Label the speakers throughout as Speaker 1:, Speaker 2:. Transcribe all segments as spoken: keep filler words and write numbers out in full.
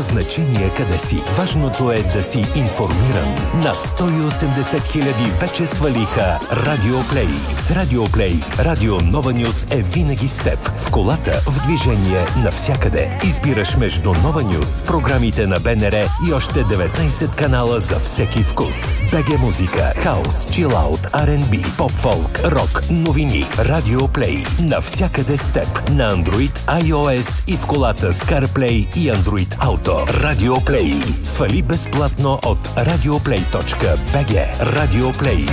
Speaker 1: значение къде си. Важното е да си информиран. Над сто и осемдесет хиляди вече свалиха Радио Плей. С Радио Плей, Радио Нова Нюз е винаги с теб. В колата, в движение, навсякъде. Избираш между Нова Нюз, програмите на БНР и още деветнайсет канала за всеки вкус. БГ музика, хаус, чилаут, Ар енд Би, поп-фолк, рок, новини. Радио Плей. Навсякъде с теб. На Android, iOS и в колата с CarPlay и Android Auto. Радио Плей. Свали безплатно от радиоплей точка би джи. Радио Плей.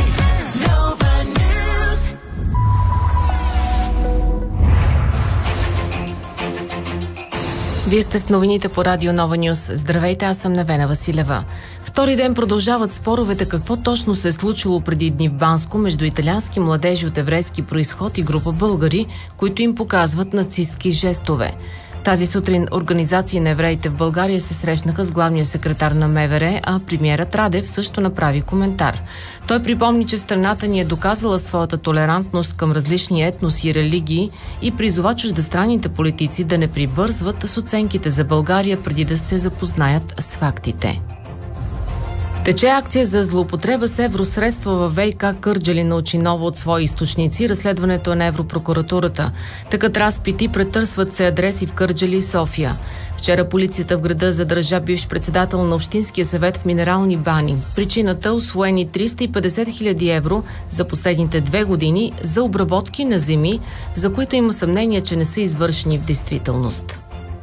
Speaker 2: Вие сте с новините по Радио Нова Нюз. Здравейте, аз съм Невена Василева. Втори ден продължават споровете какво точно се е случило преди дни в Банско между италиански младежи от еврейски произход и група българи, които им показват нацистки жестове. Тази сутрин организации на евреите в България се срещнаха с главния секретар на МВР, а премиерът Радев също направи коментар. Той припомни, че страната ни е доказала своята толерантност към различни етноси и религии и призова чуждестранните политици да не прибързват с оценките за България преди да се запознаят с фактите. Тече акция за злоупотреба с евросредства във ВиК Кърджали, научи ново от свои източници. Разследването е на Европрокуратурата. Тъкат разпити, претърсват се адреси в Кърджали и София. Вчера полицията в града задържа бивш председател на Общинския съвет в Минерални бани. Причината – усвоени триста и петдесет хиляди евро за последните две години за обработки на земи, за които има съмнение, че не са извършени в действителност.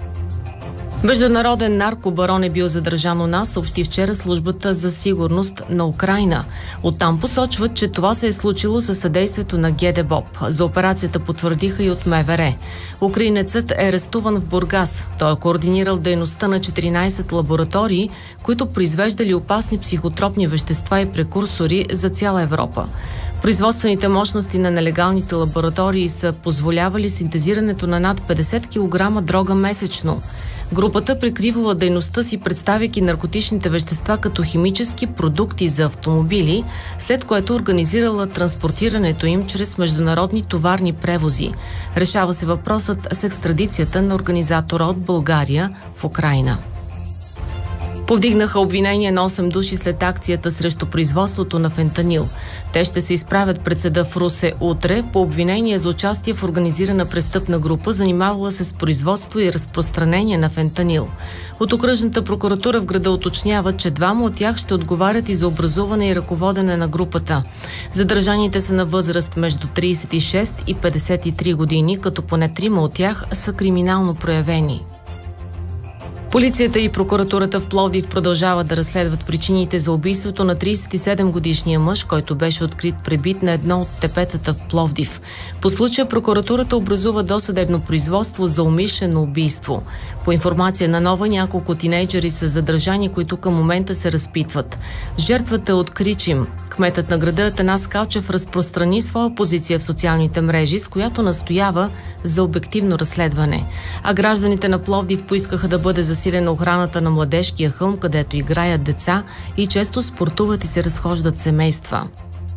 Speaker 2: Международен наркобарон е бил задържан у нас, съобщи вчера службата за сигурност на Украйна. Оттам посочват, че това се е случило със съдействието на ГДБОП. За операцията потвърдиха и от МВР. Украинецът е арестуван в Бургас. Той е координирал дейността на четиринайсет лаборатории, които произвеждали опасни психотропни вещества и прекурсори за цяла Европа. Производствените мощности на нелегалните лаборатории са позволявали синтезирането на над петдесет килограма дрога месечно. Групата прикривала дейността си, представяйки наркотичните вещества като химически продукти за автомобили, след което организирала транспортирането им чрез международни товарни превози. Решава се въпросът с екстрадицията на организатора от България в Украйна. Повдигнаха обвинения на осем души след акцията срещу производството на фентанил. Те ще се изправят пред съда в Русе утре по обвинение за участие в организирана престъпна група, занимавала се с производство и разпространение на фентанил. От окръжната прокуратура в града уточняват, че двама от тях ще отговарят и за образуване и ръководене на групата. Задържаните са на възраст между трийсет и шест и петдесет и три години, като поне трима от тях са криминално проявени. Полицията и прокуратурата в Пловдив продължават да разследват причините за убийството на трийсет и седем годишния мъж, който беше открит пребит на едно от тепетата в Пловдив. По случая прокуратурата образува досъдебно производство за умишлено убийство. По информация на Нова, няколко тинейджери са задържани, които към момента се разпитват. Жертвата е от Кричим. Кметът на града Атанас Калчев разпространи своя позиция в социалните мрежи, с която настоява за обективно разследване. А гражданите на Пловдив поискаха да бъде засилена охраната на Младежкия хълм, където играят деца и често спортуват и се разхождат семейства.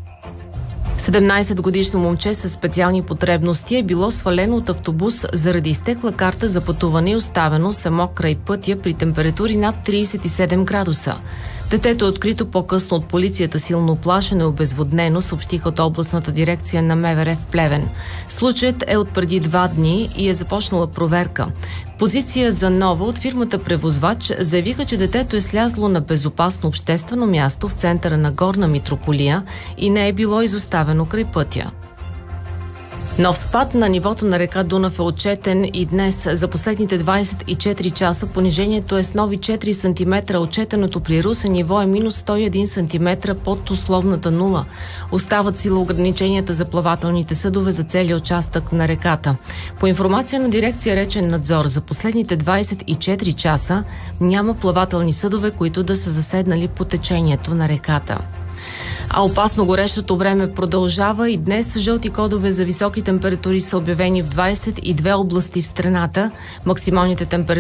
Speaker 2: седемнайсетгодишно момче със специални потребности е било свалено от автобус заради изтекла карта за пътуване и оставено само край пътя при температури над трийсет и седем градуса. Детето е открито по-късно от полицията, силно уплашено и обезводнено, съобщиха от областната дирекция на МВР в Плевен. Случаят е от преди два дни и е започнала проверка. Позиция за Нова от фирмата превозвач заявиха, че детето е слязло на безопасно обществено място в центъра на Горна Митрополия и не е било изоставено край пътя. Нов спад на нивото на река Дунав е отчетен и днес. За последните двайсет и четири часа понижението е с нови четири сантиметра. Отчетеното при Русе ниво е минус сто и един сантиметра под условната нула. Остават сила ограниченията за плавателните съдове за целия участък на реката. По информация на дирекция Речен надзор, за последните двайсет и четири часа няма плавателни съдове, които да са заседнали по течението на реката. А опасно горещото време продължава и днес жълти кодове за високи температури са обявени в двайсет и две области в страната. Максималните температури